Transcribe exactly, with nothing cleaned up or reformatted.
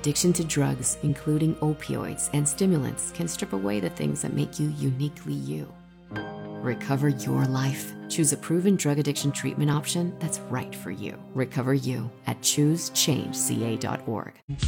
Addiction to drugs, including opioids and stimulants, can strip away the things that make you uniquely you. Recover your life. Choose a proven drug addiction treatment option that's right for you. Recover You at choose change c a dot org.